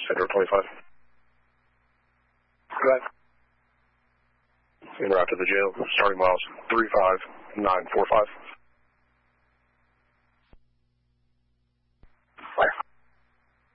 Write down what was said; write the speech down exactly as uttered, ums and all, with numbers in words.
Center twenty-five. Go ahead. En route to the jail, starting miles three five nine four five.